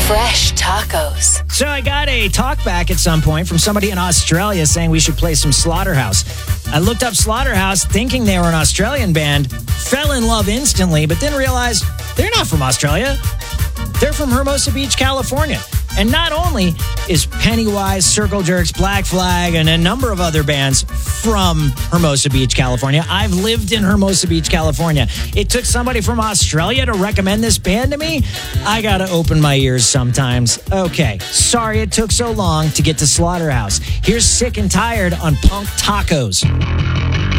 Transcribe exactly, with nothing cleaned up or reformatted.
Fresh tacos. So I got a talk back at some point from somebody in Australia saying we should play some Slaughterhouse. I looked up Slaughterhouse thinking they were an Australian band, fell in love instantly, but then realized they're not from Australia. They're from Hermosa Beach, California. And not only is Pennywise, Circle Jerks, Black Flag, and a number of other bands from Hermosa Beach, California. I've lived in Hermosa Beach, California. It took somebody from Australia to recommend this band to me. I gotta open my ears sometimes. Okay, sorry it took so long to get to Slaughterhouse. Here's Sick and Tired on Punk Tacos.